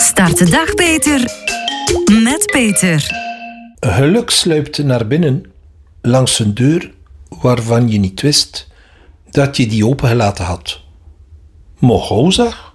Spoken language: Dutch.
Start de dag beter met Peter. Geluk sluipt naar binnen langs een deur waarvan je niet wist dat je die opengelaten had. Mogozag?